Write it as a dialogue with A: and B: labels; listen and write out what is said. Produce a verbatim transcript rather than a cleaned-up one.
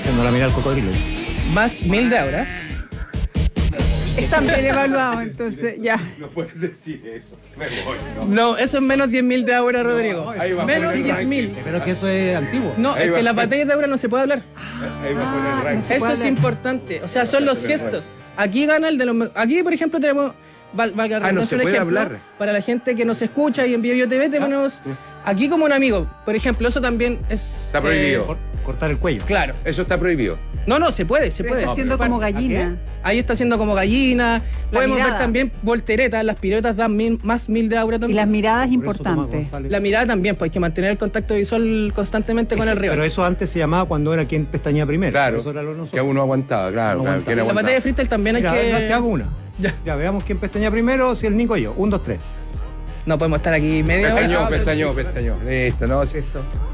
A: haciendo la mirada al cocodrilo.
B: Más mil de aura.
C: Están bien evaluados, entonces ya.
D: No puedes decir eso. Me voy,
B: No, eso es menos diez mil de aura, Rodrigo.
D: ahí va a
B: Menos
D: poner
B: diez
D: ranking.
B: mil.
A: Pero es que eso es antiguo.
B: No,
D: Ahí
B: es
D: va.
B: que las batallas de aura no se puede hablar.
D: Ahí va a poner
C: Ah,
D: ranking.
C: se
B: Eso
C: puede
B: es
C: hablar.
B: importante. O sea, son los gestos. Aquí gana el de los... me- Aquí, por ejemplo, tenemos... val- valga la
D: Ah, no
B: redundancia,
D: se
B: un
D: puede
B: ejemplo,
D: hablar.
B: para la gente que nos escucha y en Bio Bio T V tenemos aquí como un amigo. Por ejemplo, eso también es...
D: Está prohibido.
A: Cor- cortar el cuello.
B: Claro.
D: Eso está prohibido.
B: No, no, se puede, se
C: Pero
B: puede.
C: está haciendo
B: Se
C: como
B: puede.
C: gallina.
B: Ahí está haciendo como gallina. Podemos
C: mirada.
B: ver también volteretas. Las piruetas dan mil- más mil de aura
C: Y
B: también.
C: las miradas
A: Por eso Tomás
C: importantes.
A: González-
B: La mirada también, pues hay que mantener el contacto visual constantemente con
A: Ese-
B: el rival.
A: Pero eso antes se llamaba cuando era quien pestañea primero.
D: Claro.
A: Eso era lo de
D: Que
A: nosotros.
D: uno aguantaba, claro.
A: Uno
D: claro,
A: aguantaba.
D: ¿quién
B: En la
D: aguantaba?
B: batalla de freestyle también hay
A: Mira,
B: que...
A: te hago una.
B: Ya.
A: Ya, veamos quién pestañea primero, si el Nico o yo. Un, dos, tres.
B: No podemos estar aquí media hora.
D: Pestañó,
B: Ah, pero-
D: pestañó, pestañó. Listo, no, si esto.